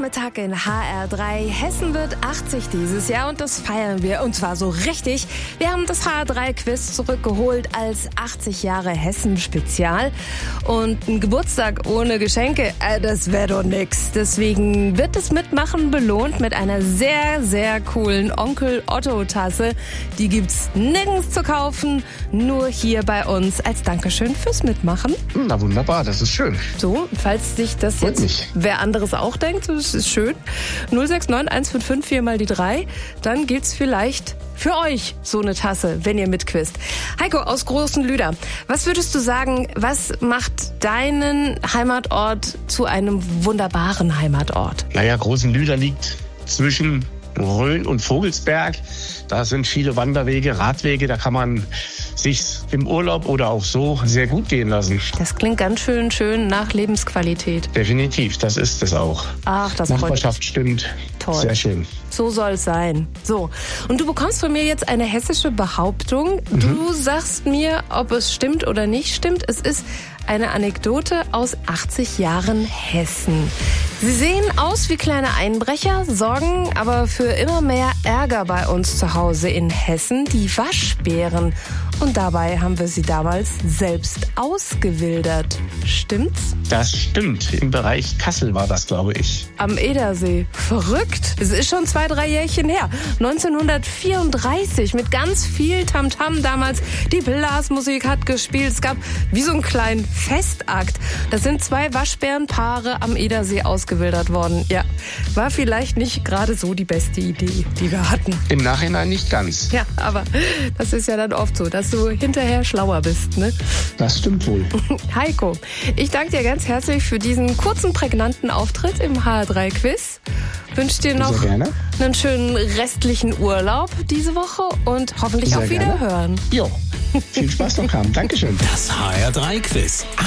Nachmittag in HR3. Hessen wird 80 dieses Jahr und das feiern wir. Und zwar so richtig. Wir haben das HR3-Quiz zurückgeholt als 80 Jahre Hessen-Spezial. Und ein Geburtstag ohne Geschenke, das wäre doch nix. Deswegen wird das Mitmachen belohnt mit einer sehr, sehr coolen Onkel-Otto-Tasse. Die gibt's nirgends zu kaufen, nur hier bei uns als Dankeschön fürs Mitmachen. Na wunderbar, das ist schön. So, falls sich das Freut jetzt mich. wer anderes auch denkt, das ist schön. 069 155 4 mal die 3. Dann gilt's vielleicht für euch so eine Tasse, wenn ihr mitquizt. Heiko aus Großenlüder, was würdest du sagen, was macht deinen Heimatort zu einem wunderbaren Heimatort? Naja, Großenlüder liegt zwischen Rhön und Vogelsberg. Da sind viele Wanderwege, Radwege, da kann man sich im Urlaub oder auch so sehr gut gehen lassen. Das klingt ganz schön nach Lebensqualität. Definitiv, das ist es auch. Ach, das freut mich. Nachbarschaft stimmt. Toll. Sehr schön. So soll es sein. So, und du bekommst von mir jetzt eine hessische Behauptung. Du sagst mir, ob es stimmt oder nicht stimmt. Es ist eine Anekdote aus 80 Jahren Hessen. Sie sehen aus wie kleine Einbrecher, sorgen aber für immer mehr Ärger bei uns zu Hause in Hessen, die Waschbären. Und dabei haben wir sie damals selbst ausgewildert. Stimmt's? Das stimmt. Im Bereich Kassel war das, glaube ich. Am Edersee. Verrückt. Es ist schon 2-3 Jährchen her. 1934 mit ganz viel Tamtam damals. Die Blasmusik hat gespielt. Es gab wie so einen kleinen Festakt. Das sind 2 Waschbärenpaare am Edersee ausgewildert worden. Ja, war vielleicht nicht gerade so die beste Idee, die wir hatten. Im Nachhinein nicht ganz. Ja, aber das ist ja dann oft so, dass du hinterher schlauer bist, ne? Das stimmt wohl. Heiko, ich danke dir ganz herzlich für diesen kurzen, prägnanten Auftritt im HR3-Quiz. Wünsche dir noch einen schönen restlichen Urlaub diese Woche und hoffentlich Sehr auf Wiederhören. Jo, viel Spaß noch haben. Dankeschön. Das HR3-Quiz.